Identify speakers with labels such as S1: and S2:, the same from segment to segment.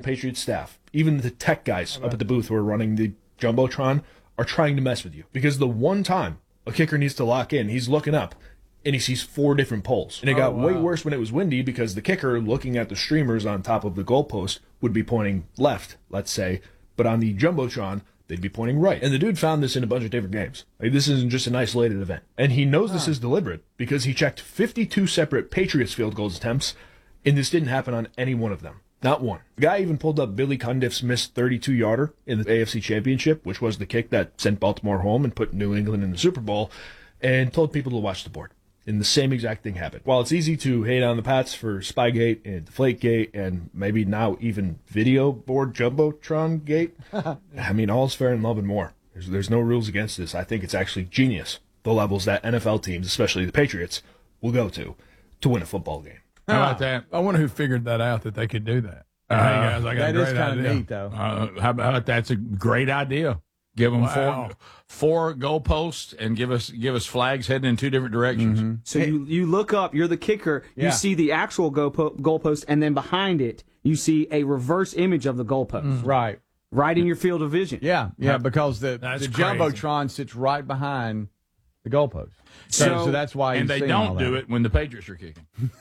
S1: Patriots staff, even the tech guys up at the booth who are running the Jumbotron, are trying to mess with you. Because the one time a kicker needs to lock in, he's looking up, and he sees 4 different poles. And it got way worse when it was windy because the kicker, looking at the streamers on top of the goalpost, would be pointing left, let's say. But on the Jumbotron, they'd be pointing right. And the dude found this in a bunch of different games. Like, this isn't just an isolated event. And he knows this is deliberate because he checked 52 separate Patriots field goals attempts, and this didn't happen on any one of them. Not one. The guy even pulled up Billy Cundiff's missed 32-yarder in the AFC Championship, which was the kick that sent Baltimore home and put New England in the Super Bowl, and told people to watch the board. And the same exact thing happened. While it's easy to hate on the Pats for Spygate and Deflategate and maybe now even Video Board Jumbotron Gate, I mean, all's fair in love and more. There's no rules against this. I think it's actually genius, the levels that NFL teams, especially the Patriots, will go to win a football game.
S2: How about that?
S3: I wonder who figured that out, that they could do that. Hey, guys, I got a great idea.
S4: That is kind of neat, though.
S2: How about that's a great idea. Give them four goalposts and give us flags heading in 2 different directions.
S4: Mm-hmm. So you look up, you're the kicker, you see the actual goalpost, and then behind it, you see a reverse image of the goalpost. Right. Right in your field of vision.
S3: Yeah,
S4: because
S3: the Jumbotron sits right behind the goalpost. So that's why
S2: and they don't do it when the Patriots are kicking.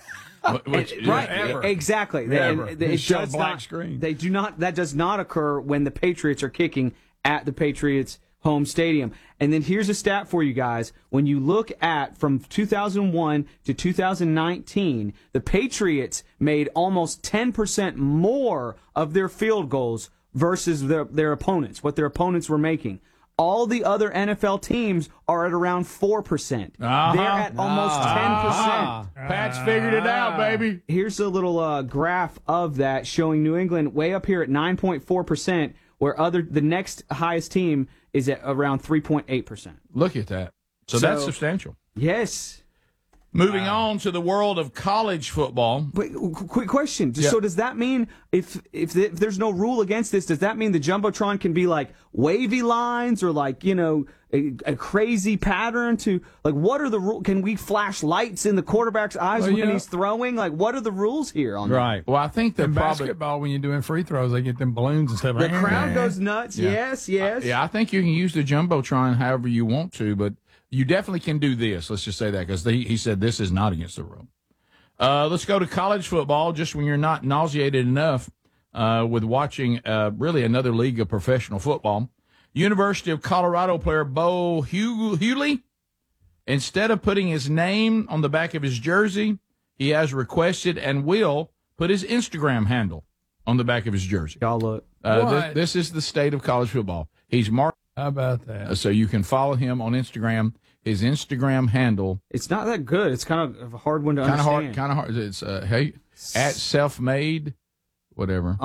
S4: Exactly.
S3: It shows black screen.
S4: They do not. That does not occur when the Patriots are kicking at the Patriots' home stadium. And then here's a stat for you guys. When you look at from 2001 to 2019, the Patriots made almost 10% more of their field goals versus their opponents, what their opponents were making. All the other NFL teams are at around 4%. They're at almost 10%.
S2: Pats figured it out, baby.
S4: Here's a little graph of that showing New England way up here at 9.4%, where the next highest team is at around 3.8%.
S2: Look at that. So that's substantial.
S4: Yes.
S2: Moving on to the world of college football.
S4: Wait, quick question. So does that mean if there's no rule against this, does that mean the Jumbotron can be like wavy lines or like, a crazy pattern to, like, what are the rules? Can we flash lights in the quarterback's eyes when he's throwing? Like, what are the rules here on that?
S2: Well, I think
S3: in basketball, when you're doing free throws, they get them balloons and stuff.
S4: The crowd goes nuts.
S2: Yeah.
S4: Yes.
S2: Yeah, I think you can use the Jumbotron however you want to, but you definitely can do this. Let's just say that because he said this is not against the rule. Let's go to college football. Just when you're not nauseated enough with watching really another league of professional football, University of Colorado player Bo Hughley, instead of putting his name on the back of his jersey, he has requested and will put his Instagram handle on the back of his jersey.
S4: Y'all look.
S2: This is the state of college football. He's marked.
S3: How about that?
S2: So you can follow him on Instagram. His Instagram handle.
S4: It's not that good. It's kind of a hard one to understand.
S2: Kind of hard. It's at self-made, whatever.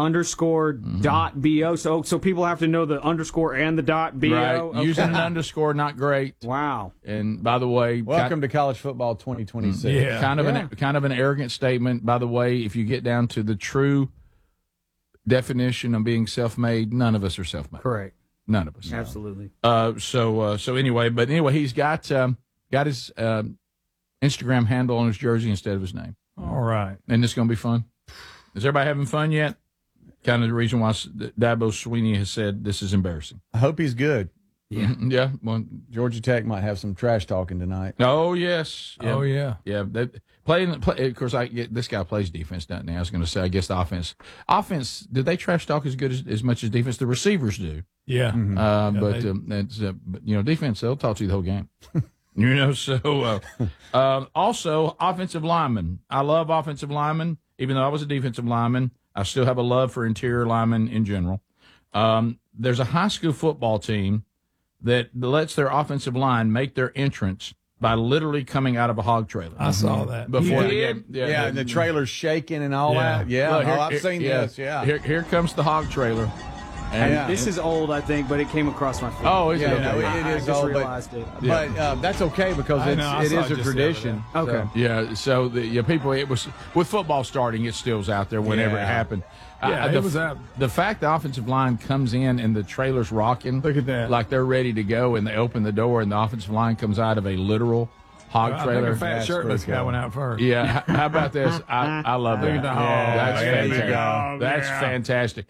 S4: _.bo. So people have to know the underscore and the .bo.
S2: Right.
S4: Okay.
S2: Using an underscore, not great.
S4: Wow.
S2: And by the way,
S4: welcome to college football 2026.
S2: Yeah. Kind of an arrogant statement. By the way, if you get down to the true definition of being self-made, none of us are self-made.
S4: Correct.
S2: None of us.
S4: Absolutely.
S2: So anyway, he's got his Instagram handle on his jersey instead of his name.
S3: All right.
S2: And it's going to be fun. Is everybody having fun yet? Kind of the reason why Dabo Swinney has said this is embarrassing.
S4: I hope he's good.
S2: Yeah. Yeah. Well,
S4: Georgia Tech might have some trash talking tonight.
S2: Oh, yes.
S3: Yeah. Oh, yeah.
S2: Yeah. Of course, this guy plays defense, doesn't he? I was going to say, I guess the offense. Did they trash talk as good as much as defense? The receivers do.
S3: Yeah.
S2: But defense, they'll talk to you the whole game. Also, offensive linemen. I love offensive linemen. Even though I was a defensive lineman, I still have a love for interior linemen in general. There's a high school football team that lets their offensive line make their entrance by literally coming out of a hog trailer.
S3: I saw that.
S2: Before the game.
S4: Yeah, and the trailer's shaking and all that. Yeah, I've seen this. Yeah.
S2: Here comes the hog trailer.
S4: And this is old, I think, but it came across my feed.
S2: Oh, is it?
S4: It is old,
S5: realized it.
S4: But that's okay because it is a tradition.
S5: Okay.
S2: Yeah, so people, it was with football starting, it still's out there whenever it happened.
S3: It was out.
S2: The fact the offensive line comes in and the trailer's rocking,
S3: look at that,
S2: like they're ready to go, and they open the door and the offensive line comes out of a literal hog trailer.
S3: I think a fat shirtless guy went out first.
S2: Yeah, how about this? I love that.
S3: That's
S2: fantastic. That's fantastic.